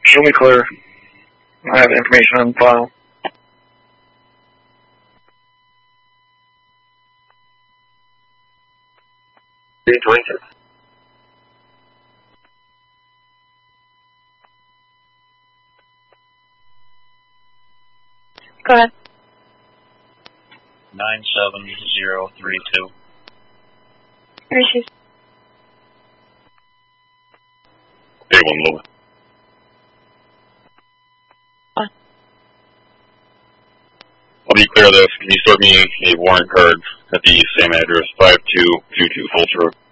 Show me clear. I have information on file. Go ahead. 97032. Here she's. A1 low. I'll be clear of this. Can you sort me a warrant card at the same address, 5222 Fulch Road?